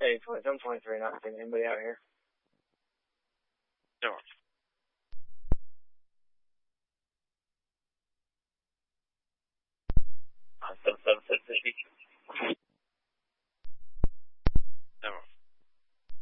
Hey, I'm 23, not seeing anybody out here. No.